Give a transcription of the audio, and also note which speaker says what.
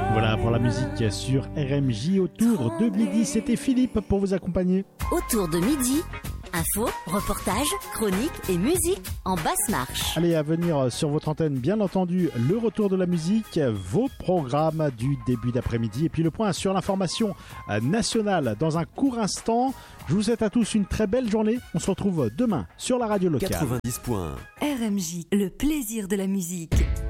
Speaker 1: Voilà pour la musique sur RMJ autour de midi. C'était Philippe pour vous accompagner.
Speaker 2: Autour de midi, info, reportage, chronique et musique en basse marche.
Speaker 1: Allez, à venir sur votre antenne, bien entendu, le retour de la musique, vos programmes du début d'après-midi et puis le point sur l'information nationale dans un court instant. Je vous souhaite à tous une très belle journée. On se retrouve demain sur la radio locale.
Speaker 3: 90 points.
Speaker 4: RMJ, le plaisir de la musique.